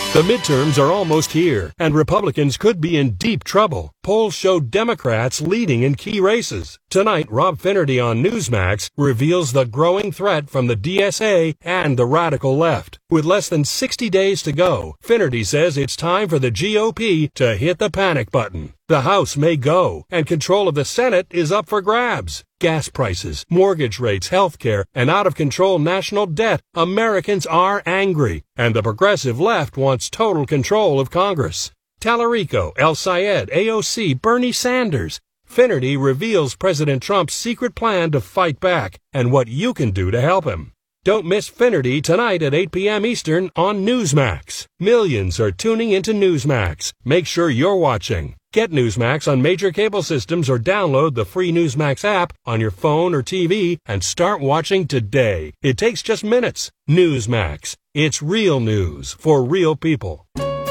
The midterms are almost here, and Republicans could be in deep trouble. Polls show Democrats leading in key races. Tonight, Rob Finnerty on Newsmax reveals the growing threat from the DSA and the radical left. With less than 60 days to go, Finnerty says it's time for the GOP to hit the panic button. The House may go, and control of the Senate is up for grabs. Gas prices, mortgage rates, healthcare, and out-of-control national debt. Americans are angry, and the progressive left wants total control of Congress. Tallarico, El Sayed, AOC, Bernie Sanders. Finnerty reveals President Trump's secret plan to fight back and what you can do to help him. Don't miss Finnerty tonight at 8 p.m. Eastern on Newsmax. Millions are tuning into Newsmax. Make sure you're watching. Get Newsmax on major cable systems or download the free Newsmax app on your phone or TV and start watching today. It takes just minutes. Newsmax. It's real news for real people.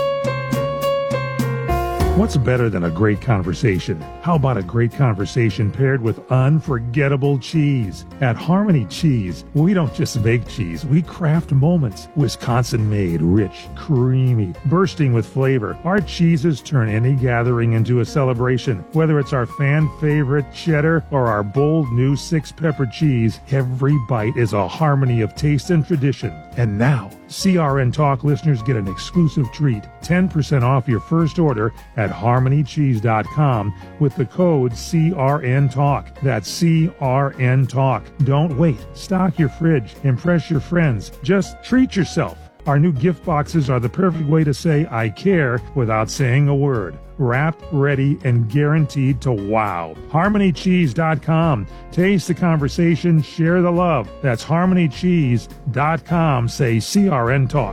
What's better than a great conversation? How about a great conversation paired with unforgettable cheese? At Harmony Cheese, we don't just make cheese, we craft moments. Wisconsin-made, rich, creamy, bursting with flavor. Our cheeses turn any gathering into a celebration. Whether it's our fan-favorite cheddar or our bold new 6-pepper cheese, every bite is a harmony of taste and tradition. And now, CRN Talk listeners get an exclusive treat, 10% off your first order at harmonycheese.com with the code CRN Talk. That's CRN Talk. Don't wait. Stock your fridge. Impress your friends. Just treat yourself. Our new gift boxes are the perfect way to say I care without saying a word. Wrapped, ready, and guaranteed to wow. HarmonyCheese.com. Taste the conversation, share the love. That's HarmonyCheese.com. Say CRN Talk.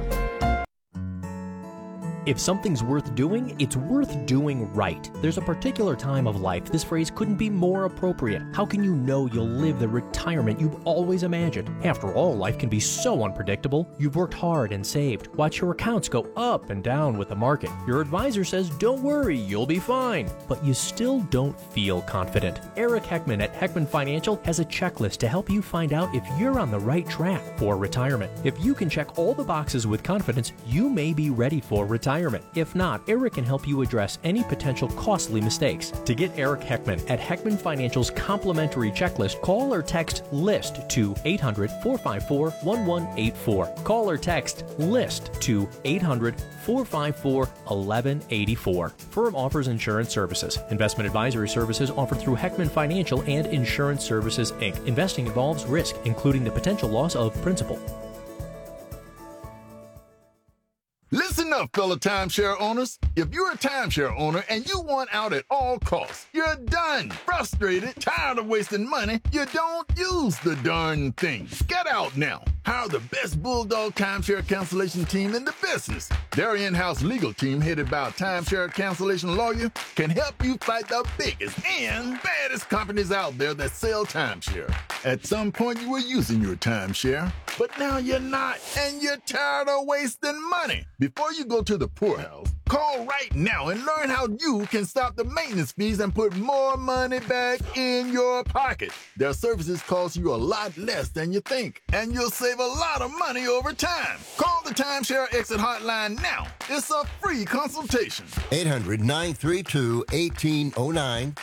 If something's worth doing, it's worth doing right. There's a particular time of life this phrase couldn't be more appropriate. How can you know you'll live the retirement you've always imagined? After all, life can be so unpredictable. You've worked hard and saved. Watch your accounts go up and down with the market. Your advisor says, don't worry, you'll be fine. But you still don't feel confident. Eric Heckman at Heckman Financial has a checklist to help you find out if you're on the right track for retirement. If you can check all the boxes with confidence, you may be ready for retirement. If not, Eric can help you address any potential costly mistakes. To get Eric Heckman at Heckman Financial's complimentary checklist, call or text LIST to 800-454-1184. Call or text LIST to 800-454-1184. Firm offers insurance services. Investment advisory services offered through Heckman Financial and Insurance Services, Inc. Investing involves risk, including the potential loss of principal. Listen up, fellow timeshare owners. If you're a timeshare owner and you want out at all costs, you're done, frustrated, tired of wasting money, you don't use the darn thing. Get out now. Hire the best Bulldog timeshare cancellation team in the business. Their in-house legal team, headed by a timeshare cancellation lawyer, can help you fight the biggest and baddest companies out there that sell timeshare. At some point, you were using your timeshare, but now you're not, and you're tired of wasting money. Before you go to the poorhouse, call right now and learn how you can stop the maintenance fees and put more money back in your pocket. Their services cost you a lot less than you think, and you'll save a lot of money over time. Call the Timeshare Exit Hotline now. It's a free consultation. 800-932-1809.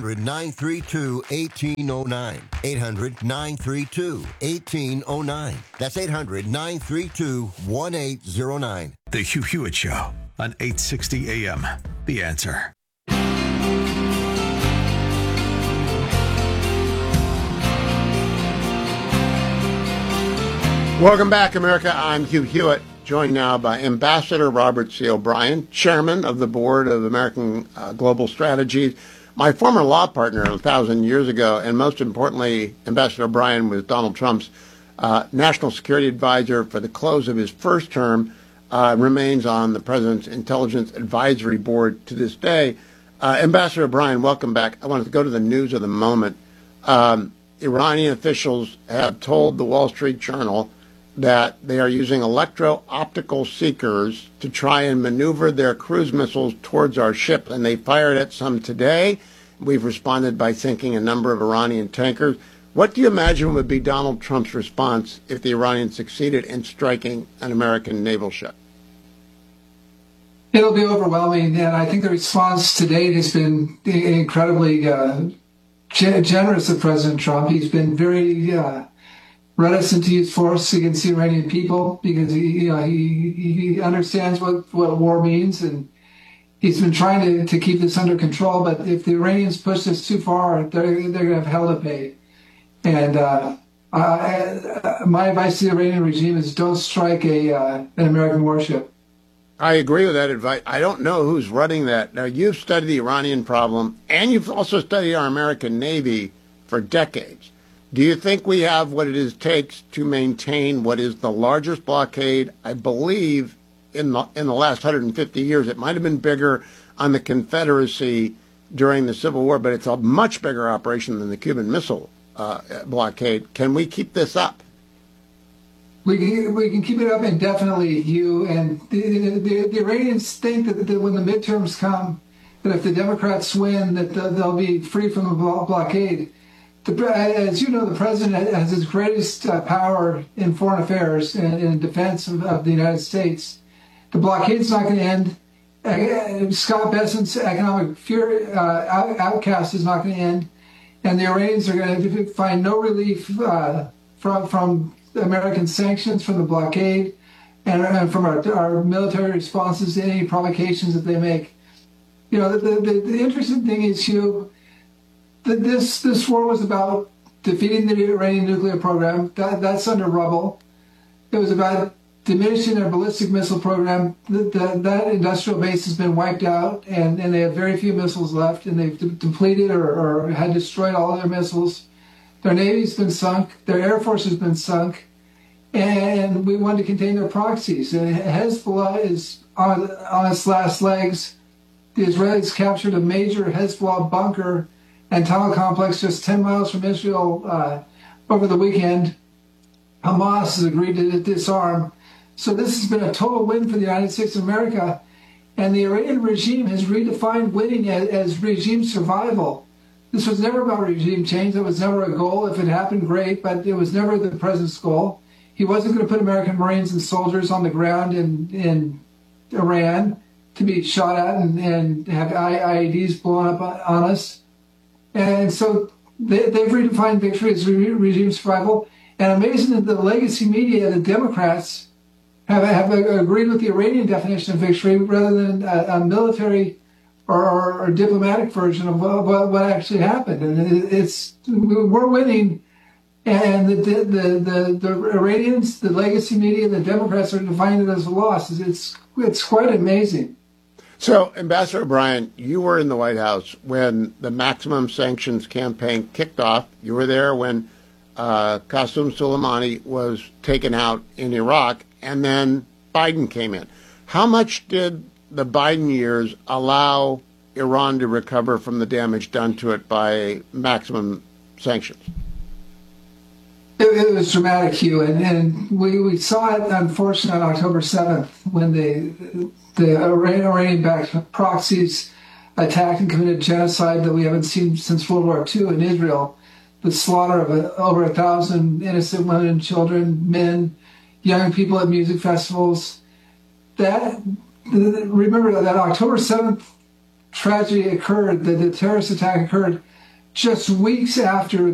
800-932-1809. 800-932-1809. That's 800-932-1809. The Hugh Hewitt Show on 860 AM. The Answer. Welcome back, America. I'm Hugh Hewitt, joined now by Ambassador Robert C. O'Brien, Chairman of the Board of American Global Strategies, my former law partner 1,000 years ago, and most importantly, Ambassador O'Brien was Donald Trump's National Security Advisor for the close of his first term, remains on the President's Intelligence Advisory Board to this day. Ambassador O'Brien, welcome back. I wanted to go to the news of the moment. Iranian officials have told the Wall Street Journal that they are using electro-optical seekers to try and maneuver their cruise missiles towards our ship, and they fired at some today. We've responded by sinking a number of Iranian tankers. What do you imagine would be Donald Trump's response if the Iranians succeeded in striking an American naval ship? It'll be overwhelming, and I think the response to date has been incredibly generous of President Trump. He's been very reticent to use force against the Iranian people because he understands what war means, and he's been trying to keep this under control. But if the Iranians push this too far, they're going to have hell to pay. And my advice to the Iranian regime is don't strike an American warship. I agree with that advice. I don't know who's running that. Now, you've studied the Iranian problem, and you've also studied our American Navy for decades. Do you think we have what it takes to maintain what is the largest blockade, I believe, in the last 150 years? It might have been bigger on the Confederacy during the Civil War, but it's a much bigger operation than the Cuban Missile blockade. Can we keep this up? We can keep it up indefinitely, Hugh. And the Iranians think that when the midterms come, that if the Democrats win, that they'll be free from the blockade. As you know, the president has his greatest power in foreign affairs and in defense of the United States. The blockade's not going to end. Scott Bessent's economic outcast is not going to end. And the Iranians are going to find no relief from American sanctions, from the blockade, and from our military responses to any provocations that they make. You know, the interesting thing is, Hugh, that this war was about defeating the Iranian nuclear program. That's under rubble. It was about diminishing their ballistic missile program. That industrial base has been wiped out, and they have very few missiles left, and they've depleted or had destroyed all of their missiles. Their Navy's been sunk. Their Air Force has been sunk. And we wanted to contain their proxies. And Hezbollah is on its last legs. The Israelis captured a major Hezbollah bunker and tunnel complex just 10 miles from Israel over the weekend. Hamas has agreed to disarm. So this has been a total win for the United States of America. And the Iranian regime has redefined winning as regime survival. This was never about regime change. It was never a goal. If it happened, great, but it was never the president's goal. He wasn't going to put American Marines and soldiers on the ground in Iran to be shot at and have IEDs blown up on us. And so they've redefined victory as regime survival. And amazing that the legacy media, the Democrats, have agreed with the Iranian definition of victory rather than a military or diplomatic version of what actually happened. And we're winning, and the Iranians, the legacy media, the Democrats are defining it as a loss. It's quite amazing. So, Ambassador O'Brien, you were in the White House when the maximum sanctions campaign kicked off. You were there when Qasem Soleimani was taken out in Iraq, and then Biden came in. How much did the Biden years allow Iran to recover from the damage done to it by maximum sanctions? It was dramatic, Hugh, and we saw it, unfortunately, on October 7th when the Iranian-backed proxies attacked and committed genocide that we haven't seen since World War II in Israel. The slaughter of over 1,000 innocent women and children, men, young people at music festivals. Remember that October 7th tragedy occurred, the terrorist attack occurred just weeks after